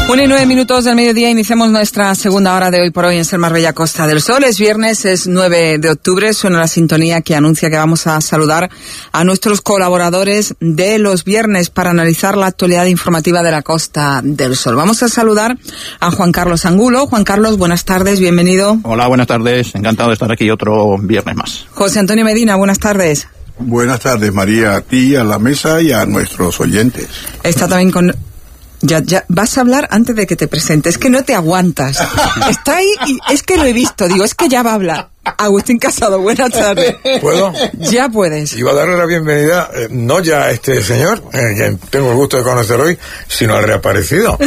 1:09 del mediodía, iniciamos nuestra segunda hora de Hoy por Hoy en Ser Marbella Costa del Sol. Es viernes, es 9 de octubre, suena la sintonía que anuncia que vamos a saludar a nuestros colaboradores de los viernes para analizar la actualidad informativa de la Costa del Sol. Vamos a saludar a Juan Carlos Angulo. Juan Carlos, buenas tardes, bienvenido. Hola, buenas tardes, encantado de estar aquí otro viernes más. José Antonio Medina, buenas tardes. Buenas tardes, María, a ti, a la mesa y a nuestros oyentes. Está también con... Ya, vas a hablar antes de que te presentes, es que no te aguantas. Está ahí y es que lo he visto, digo, es que ya va a hablar. Agustín Casado, buenas tardes. ¿Puedo? Ya puedes. Iba a darle la bienvenida, no ya a este señor, que tengo el gusto de conocer hoy, sino al reaparecido.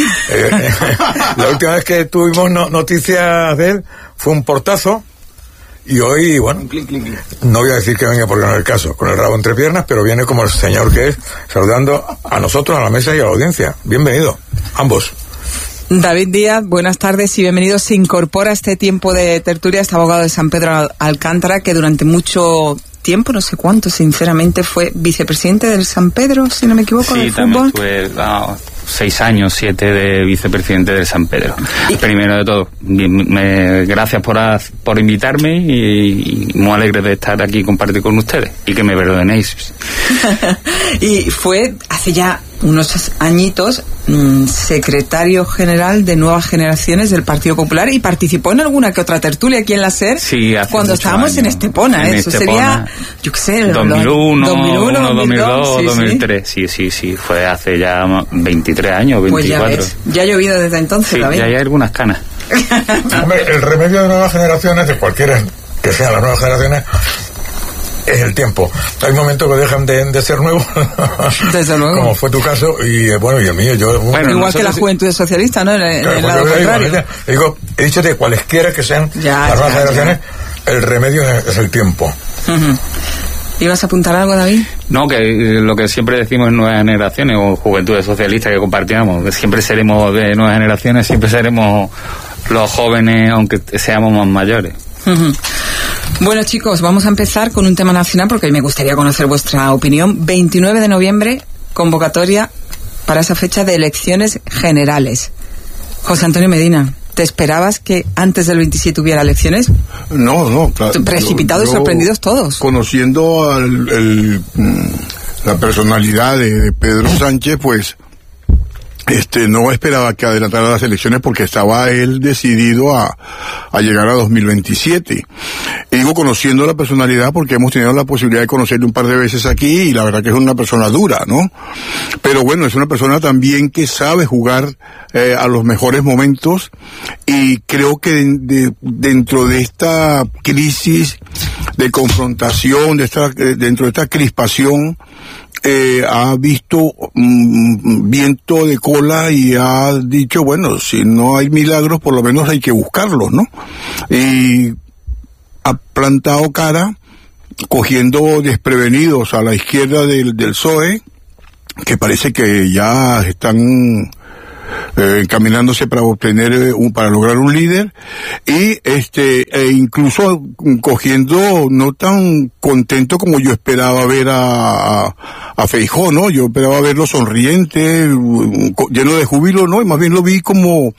La última vez que tuvimos noticias de él fue un portazo. Y hoy, bueno, no voy a decir que venga porque no es el caso, con el rabo entre piernas, pero viene como el señor que es, saludando a nosotros, a la mesa y a la audiencia. Bienvenido, ambos. David Díaz, buenas tardes y bienvenido. Se incorpora a este tiempo de tertulia este abogado de San Pedro Alcántara, que durante mucho tiempo, no sé cuánto, sinceramente, fue vicepresidente del San Pedro, si no me equivoco, sí, del fútbol. fútbol. Sí, también estuve 6 años, 7 de vicepresidente del San Pedro. Primero de todo, gracias por invitarme y muy alegre de estar aquí y compartir con ustedes y que me perdonéis. Y fue hace ya unos añitos secretario general de Nuevas Generaciones del Partido Popular y participó en alguna que otra tertulia aquí en la SER, sí, cuando estábamos años. En Estepona, eso Estepona, sería, yo qué sé, 2001, 2002, sí, 2003, sí, fue hace ya 23 años, 24. Pues ya ha llovido desde entonces, sí, David. ya hay algunas canas. Hombre, el remedio de nuevas generaciones, de cualquiera que sean las nuevas generaciones, es el tiempo. Hay momentos que dejan de ser nuevos, desde luego, como fue tu caso y bueno, y el mío. Bueno, igual que la Juventud Socialista, ¿no? En el lado contrario. He dicho de cualesquiera que sean las nuevas generaciones, el remedio es el tiempo. ¿Ibas a apuntar algo, David? No, que lo que siempre decimos en Nuevas Generaciones o Juventudes Socialistas que compartíamos, que siempre seremos de Nuevas Generaciones, siempre seremos los jóvenes, aunque seamos más mayores. Bueno, chicos, vamos a empezar con un tema nacional porque me gustaría conocer vuestra opinión. 29 de noviembre, convocatoria para esa fecha de elecciones generales. José Antonio Medina, ¿te esperabas que antes del 27 hubiera elecciones? No, claro. Precipitados y sorprendidos todos. Conociendo la personalidad de Pedro Sánchez, pues no esperaba que adelantara las elecciones porque estaba él decidido a llegar a 2027. Y digo conociendo la personalidad porque hemos tenido la posibilidad de conocerle un par de veces aquí y la verdad que es una persona dura, ¿no? Pero bueno, es una persona también que sabe jugar a los mejores momentos y creo que dentro de esta crisis de confrontación, dentro de esta crispación, ha visto viento de cola y ha dicho, bueno, si no hay milagros, por lo menos hay que buscarlos, ¿no? Y ha plantado cara, cogiendo desprevenidos a la izquierda del PSOE, que parece que ya están encaminándose para para lograr un líder y incluso cogiendo no tan contento como yo esperaba ver a Feijóo, ¿no? Yo esperaba verlo sonriente, lleno de júbilo, ¿no? Y más bien lo vi como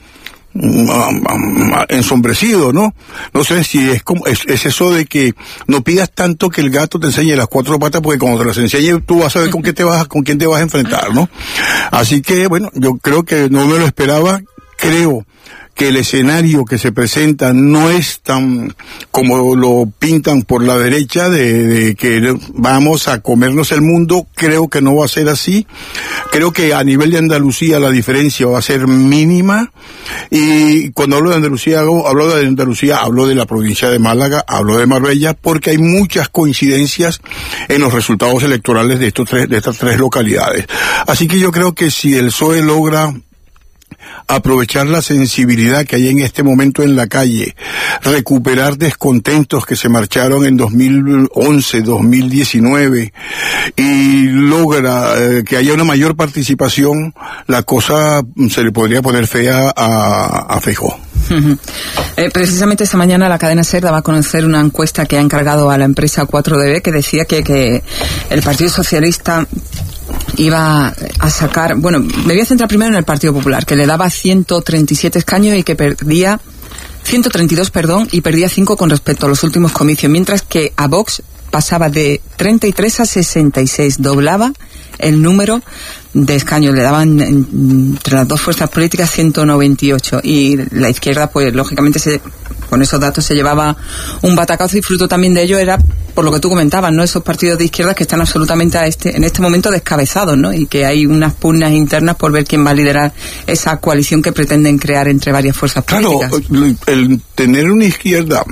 ensombrecido, ¿no? No sé si es es eso de que no pidas tanto que el gato te enseñe las 4 patas, porque cuando te las enseñe tú vas a ver con quién te vas a enfrentar, ¿no? Así que bueno, yo creo que no me lo esperaba. Creo que el escenario que se presenta no es tan como lo pintan por la derecha de que vamos a comernos el mundo. Creo que no va a ser así. Creo que a nivel de Andalucía la diferencia va a ser mínima, y cuando hablo de Andalucía hablo de la provincia de Málaga, hablo de Marbella, porque hay muchas coincidencias en los resultados electorales de estas 3 localidades. Así que yo creo que si el PSOE logra aprovechar la sensibilidad que hay en este momento en la calle, recuperar descontentos que se marcharon en 2011, 2019 y logra que haya una mayor participación, la cosa se le podría poner fea a Feijóo. Precisamente esta mañana la cadena SER daba a conocer una encuesta que ha encargado a la empresa 4DB que decía que el Partido Socialista iba a sacar, bueno, me voy a centrar primero en el Partido Popular, que le daba 137 escaños y que perdía 132, y perdía 5 con respecto a los últimos comicios, mientras que a Vox pasaba de 33 a 66, doblaba el número de escaños, le daban entre las dos fuerzas políticas 198, y la izquierda, pues lógicamente con esos datos se llevaba un batacazo, y fruto también de ello era, por lo que tú comentabas, ¿no?, esos partidos de izquierdas que están absolutamente en este momento descabezados, ¿no?, y que hay unas pugnas internas por ver quién va a liderar esa coalición que pretenden crear entre varias fuerzas políticas. Claro, el tener una izquierda,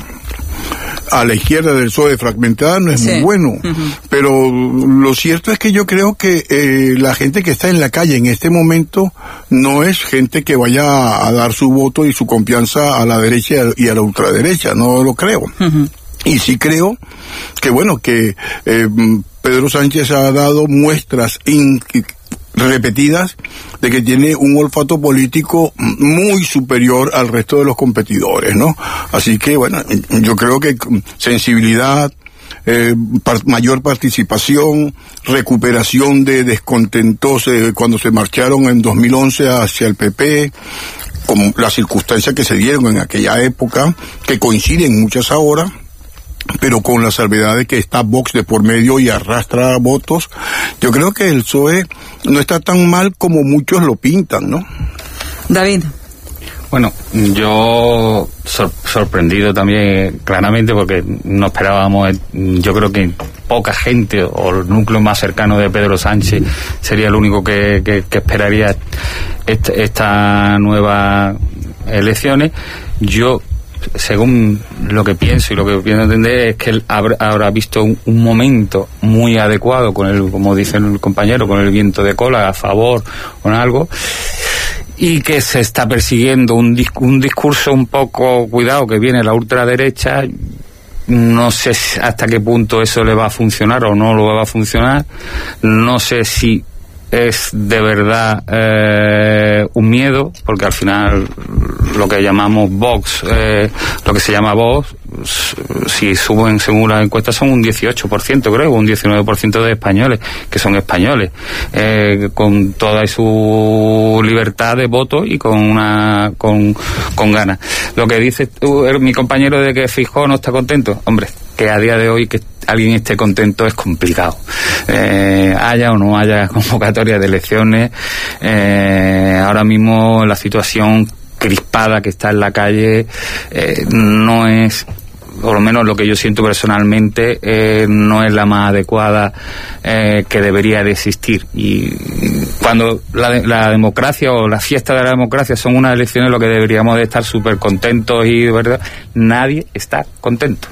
a la izquierda del PSOE fragmentada no es muy bueno, pero lo cierto es que yo creo que la gente que está en la calle en este momento no es gente que vaya a dar su voto y su confianza a la derecha y a la ultraderecha, no lo creo. Y sí creo que Pedro Sánchez ha dado muestras repetidas de que tiene un olfato político muy superior al resto de los competidores, ¿no? Así que, bueno, yo creo que sensibilidad, mayor participación, recuperación de descontentos cuando se marcharon en 2011 hacia el PP, como las circunstancias que se dieron en aquella época, que coinciden muchas ahora, pero con la salvedad de que está Vox de por medio y arrastra votos. Yo creo que el PSOE no está tan mal como muchos lo pintan, ¿no? David. Bueno, yo sorprendido también claramente, porque no esperábamos, yo creo que poca gente o el núcleo más cercano de Pedro Sánchez sería el único que esperaría esta nueva elecciones. Yo, según lo que pienso y lo que pienso entender, es que él habrá visto un momento muy adecuado con el, como dice el compañero, con el viento de cola a favor, con algo, y que se está persiguiendo un discurso un poco, cuidado, que viene la ultraderecha. No sé hasta qué punto eso le va a funcionar o no lo va a funcionar. No sé si es de verdad un miedo, porque al final lo que llamamos Vox, lo que se llama Vox, si suben según las encuestas son un 18%, creo, un 19% de españoles, que son españoles, con toda su libertad de voto y con ganas. Lo que dice mi compañero de que Feijóo no está contento, hombre, que a día de hoy que alguien esté contento es complicado. Haya o no haya convocatoria de elecciones, ahora mismo la situación crispada que está en la calle no es, por lo menos lo que yo siento personalmente, no es la más adecuada que debería de existir. Y cuando la democracia o la fiesta de la democracia son unas elecciones, lo que deberíamos de estar súper contentos, y de verdad nadie está contento.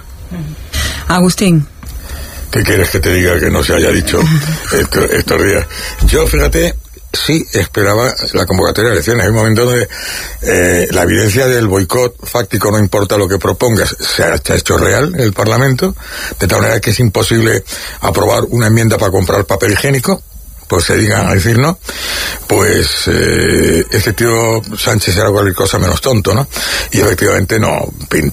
Agustín. ¿Qué quieres que te diga que no se haya dicho estos días? Yo, fíjate, sí esperaba la convocatoria de elecciones. Hay un momento donde la evidencia del boicot fáctico, no importa lo que propongas, se ha hecho real en el Parlamento, de tal manera que es imposible aprobar una enmienda para comprar papel higiénico, pues se digan a decir no, pues este tío Sánchez era cualquier cosa menos tonto, ¿no? Y efectivamente no pinta